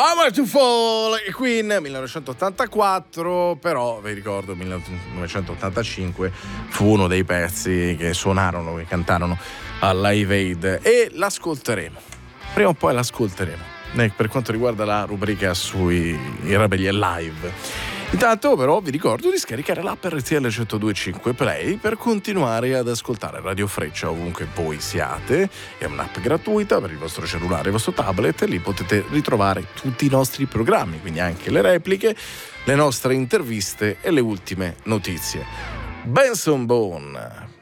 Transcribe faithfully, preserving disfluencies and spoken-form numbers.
Power to Fall, Queen, millenovecentottantaquattro, però vi ricordo millenovecentottantacinque fu uno dei pezzi che suonarono, che cantarono al Live Aid, e l'ascolteremo, prima o poi l'ascolteremo, per quanto riguarda la rubrica sui Rebelli Live. Intanto però vi ricordo di scaricare l'app R T L centodue e cinque Play per continuare ad ascoltare Radio Freccia ovunque voi siate. È un'app gratuita per il vostro cellulare e il vostro tablet, e lì potete ritrovare tutti i nostri programmi, quindi anche le repliche, le nostre interviste e le ultime notizie. Benson Boone.